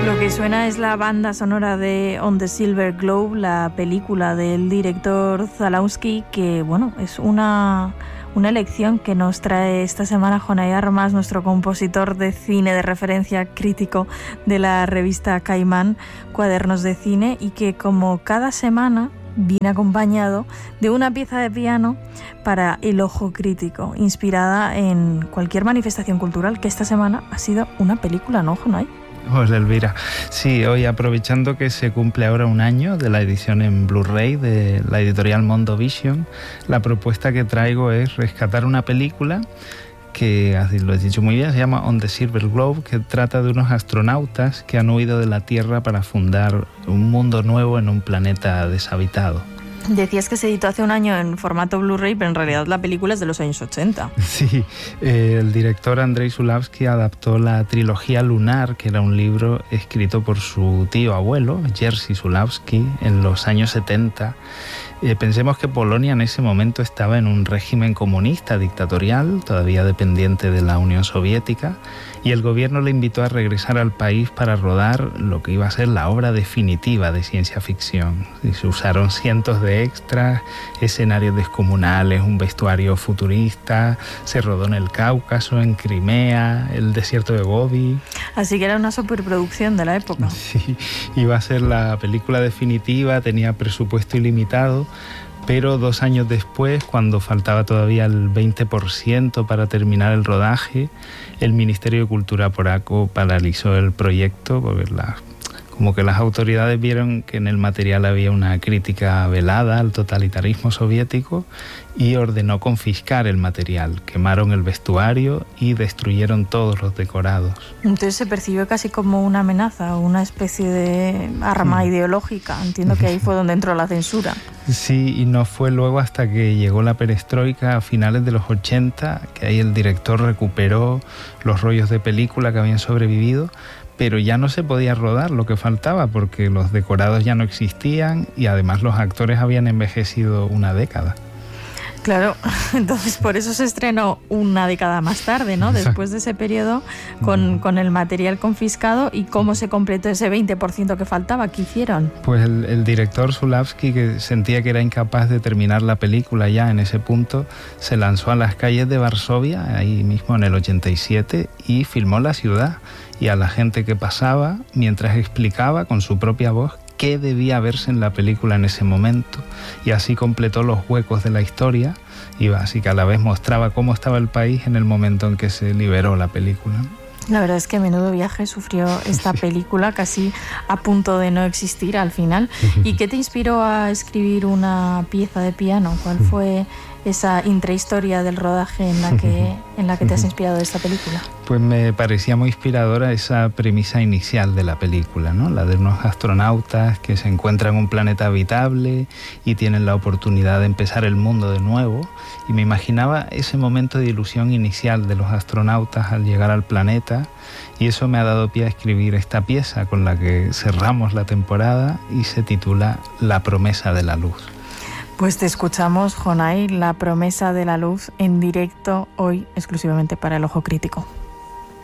Lo que suena es la banda sonora de On the Silver Globe, la película del director Zalowski, que bueno, es una elección que nos trae esta semana Jonay Armas, nuestro compositor de cine de referencia, crítico de la revista Caimán, Cuadernos de Cine, y que como cada semana viene acompañado de una pieza de piano para el ojo crítico, inspirada en cualquier manifestación cultural, que esta semana ha sido una película, ¿no, Jonay? Hola Elvira. Sí, hoy aprovechando que se cumple ahora un año de la edición en Blu-ray de la editorial Mondovision, la propuesta que traigo es rescatar una película que, así lo he dicho muy bien, se llama On the Silver Globe, que trata de unos astronautas que han huido de la Tierra para fundar un mundo nuevo en un planeta deshabitado. Decías que se editó hace un año en formato Blu-ray, pero en realidad la película es de los años 80. Sí, el director Andrei Zulawski adaptó la trilogía Lunar, que era un libro escrito por su tío abuelo, Jerzy Zulawski, en los años 70. Pensemos que Polonia en ese momento estaba en un régimen comunista dictatorial, todavía dependiente de la Unión Soviética, y el gobierno le invitó a regresar al país para rodar lo que iba a ser la obra definitiva de ciencia ficción. Y se usaron cientos de extras, escenarios descomunales, un vestuario futurista, se rodó en el Cáucaso, en Crimea, el desierto de Gobi. Así que era una superproducción de la época. Sí, iba a ser la película definitiva, tenía presupuesto ilimitado, pero 2 años después, cuando faltaba todavía el 20% para terminar el rodaje, el Ministerio de Cultura polaco paralizó el proyecto porque como que las autoridades vieron que en el material había una crítica velada al totalitarismo soviético y ordenó confiscar el material. Quemaron el vestuario y destruyeron todos los decorados. Entonces se percibió casi como una amenaza, una especie de arma ideológica. Entiendo que ahí fue donde entró la censura. Sí, y no fue luego hasta que llegó la perestroika a finales de los 80, que ahí el director recuperó los rollos de película que habían sobrevivido, pero ya no se podía rodar lo que faltaba porque los decorados ya no existían y además los actores habían envejecido una década. Claro, entonces por eso se estrenó una década más tarde, ¿no? Después de ese periodo, con el material confiscado. ¿Y cómo se completó ese 20% que faltaba? ¿Qué hicieron? Pues el director Zulawski, que sentía que era incapaz de terminar la película ya en ese punto, se lanzó a las calles de Varsovia, ahí mismo en el 87, y filmó la ciudad y a la gente que pasaba, mientras explicaba con su propia voz qué debía verse en la película en ese momento, y así completó los huecos de la historia y así que a la vez mostraba cómo estaba el país en el momento en que se liberó la película. La verdad es que menudo viaje sufrió esta película, casi a punto de no existir al final. ¿Y qué te inspiró a escribir una pieza de piano? ¿Cuál fue esa intrahistoria del rodaje en la que te has inspirado de esta película? Pues me parecía muy inspiradora esa premisa inicial de la película, ¿no? La de unos astronautas que se encuentran en un planeta habitable y tienen la oportunidad de empezar el mundo de nuevo. Y me imaginaba ese momento de ilusión inicial de los astronautas al llegar al planeta, y eso me ha dado pie a escribir esta pieza con la que cerramos la temporada y se titula La promesa de la luz. Pues te escuchamos, Jonay, La promesa de la luz, en directo hoy exclusivamente para El Ojo Crítico.